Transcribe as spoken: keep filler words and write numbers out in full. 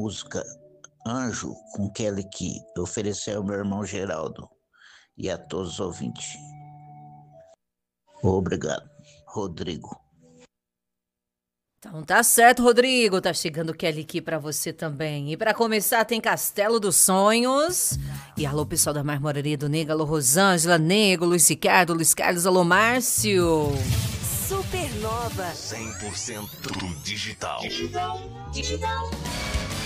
música Anjo com Kelly Key. Eu oferecer ao meu irmão Geraldo e a todos os ouvintes. Obrigado, Rodrigo. Então tá certo, Rodrigo. Tá chegando o Kelly aqui pra você também. E pra começar tem Castelo dos Sonhos. E alô, pessoal da Marmoraria do Nego. Alô, Rosângela, Nego, Luiz Ricardo, Luiz Carlos, alô, Márcio. Supernova. cem por cento digital. Digital. Digital.